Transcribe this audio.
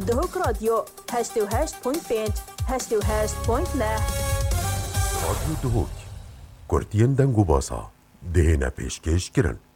دهوک رادیو 88.5 88.9 رادیو دهوک کورتین دنگو باسا دهنه پیشکش کرن